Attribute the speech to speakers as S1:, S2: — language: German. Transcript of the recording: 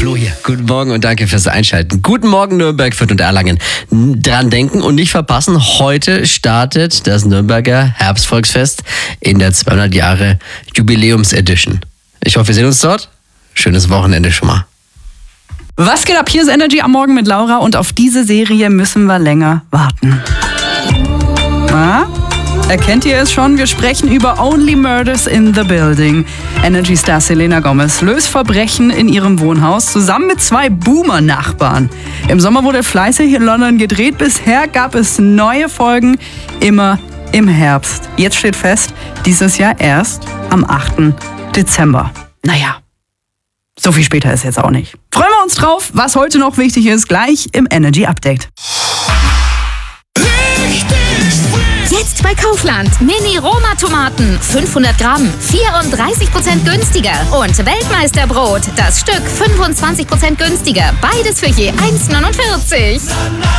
S1: Flo hier. Guten Morgen und danke fürs Einschalten. Guten Morgen Nürnberg, Fürth und Erlangen. Dran denken und nicht verpassen, heute startet das Nürnberger Herbstvolksfest in der 200 Jahre Jubiläums-Edition. Ich hoffe, wir sehen uns dort. Schönes Wochenende schon mal.
S2: Was geht ab? Hier ist Energy am Morgen mit Laura und auf diese Serie müssen wir länger warten. Na? Erkennt ihr es schon? Wir sprechen über Only Murders in the Building. Energy-Star Selena Gomez löst Verbrechen in ihrem Wohnhaus zusammen mit 2 Boomer-Nachbarn. Im Sommer wurde fleißig in London gedreht. Bisher gab es neue Folgen, immer im Herbst. Jetzt steht fest, dieses Jahr erst am 8. Dezember. Naja, so viel später ist jetzt auch nicht. Freuen wir uns drauf, was heute noch wichtig ist, gleich im Energy Update.
S3: Jetzt bei Kaufland. Mini-Roma-Tomaten. 500 Gramm. 34% günstiger. Und Weltmeisterbrot. Das Stück 25% günstiger. Beides für je 1,49.